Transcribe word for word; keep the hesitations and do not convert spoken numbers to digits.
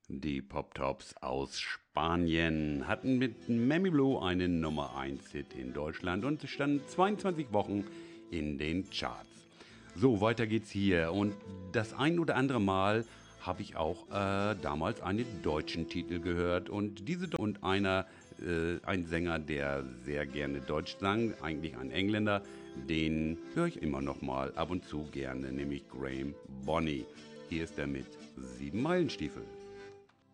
Die Pop Tops aus Spanien hatten mit Mammy Blue einen Nummer eins Hit in Deutschland und standen zweiundzwanzig Wochen in den Charts. So, weiter geht's hier und das ein oder andere Mal habe ich auch äh, damals einen deutschen Titel gehört und diese und einer, äh, ein Sänger, der sehr gerne Deutsch sang, eigentlich ein Engländer, den höre ich immer noch mal ab und zu gerne, nämlich Graham Bonney. Hier ist er mit Sieben Meilenstiefel.